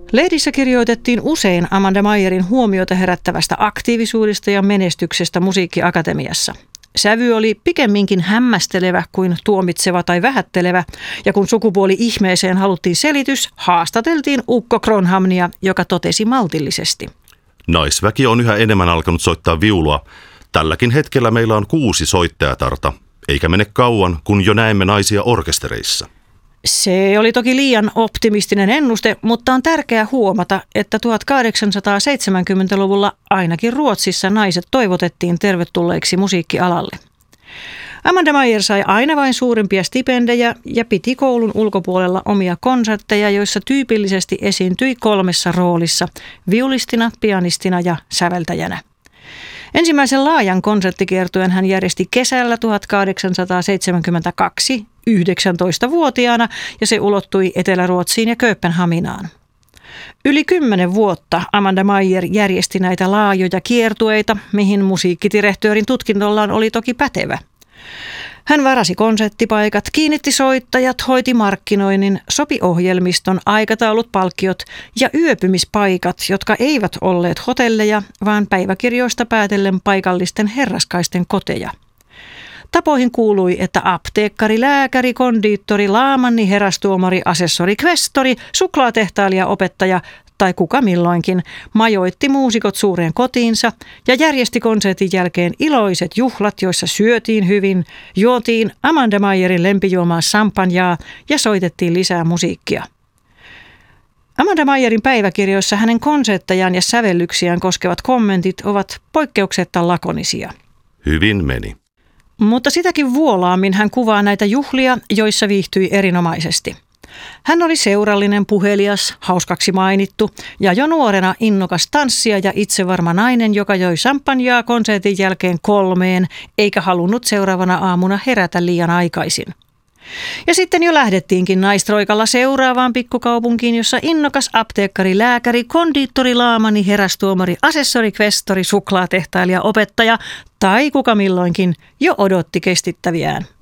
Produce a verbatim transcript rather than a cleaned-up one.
Lehdissä kirjoitettiin usein Amanda Meyerin huomiota herättävästä aktiivisuudesta ja menestyksestä musiikkiakatemiassa. Sävy oli pikemminkin hämmästelevä kuin tuomitseva tai vähättelevä, ja kun sukupuoli-ihmeeseen haluttiin selitys, haastateltiin Ukko Kronhamnia, joka totesi maltillisesti. Naisväki on yhä enemmän alkanut soittaa viulua. Tälläkin hetkellä meillä on kuusi soittajatarta, eikä mene kauan, kun jo näemme naisia orkestereissa. Se oli toki liian optimistinen ennuste, mutta on tärkeää huomata, että tuhatkahdeksansataaseitsemänkymmentäluvulla ainakin Ruotsissa naiset toivotettiin tervetulleiksi musiikkialalle. Amanda Meyer sai aina vain suurimpia stipendejä ja piti koulun ulkopuolella omia konsertteja, joissa tyypillisesti esiintyi kolmessa roolissa: viulistina, pianistina ja säveltäjänä. Ensimmäisen laajan konserttikiertueen hän järjesti kesällä tuhatkahdeksansataaseitsemänkymmentäkaksi yhdeksäntoistavuotiaana ja se ulottui Etelä-Ruotsiin ja Kööpenhaminaan. Yli kymmenen vuotta Amanda Meyer järjesti näitä laajoja kiertueita, mihin musiikkidirektöörin tutkintollaan oli toki pätevä. Hän varasi konserttipaikat, kiinnitti soittajat, hoiti markkinoinnin, sopi ohjelmiston, aikataulut, palkkiot ja yöpymispaikat, jotka eivät olleet hotelleja, vaan päiväkirjoista päätellen paikallisten herraskaisten koteja. Tapoihin kuului, että apteekkari, lääkäri, kondiittori, laamanni, herastuomari, asessori, kvestori, suklaatehtailija, opettaja tai kuka milloinkin majoitti muusikot suureen kotiinsa ja järjesti konsertin jälkeen iloiset juhlat, joissa syötiin hyvin, juotiin Amanda Meyerin lempijuomaa champanjaa ja soitettiin lisää musiikkia. Amanda Meyerin päiväkirjoissa hänen konserttejaan ja sävellyksiään koskevat kommentit ovat poikkeuksetta lakonisia. Hyvin meni. Mutta sitäkin vuolaammin hän kuvaa näitä juhlia, joissa viihtyi erinomaisesti. Hän oli seurallinen, puhelias, hauskaksi mainittu ja jo nuorena innokas tanssija ja itsevarma nainen, joka joi champanjaa konsertin jälkeen kolmeen eikä halunnut seuraavana aamuna herätä liian aikaisin. Ja sitten jo lähdettiinkin naistroikalla seuraavaan pikkukaupunkiin, jossa innokas apteekkari, lääkäri, kondiittori, laamani, herastuomari, asessori, kvestori, suklaatehtailija, opettaja tai kuka milloinkin jo odotti kestittäviään.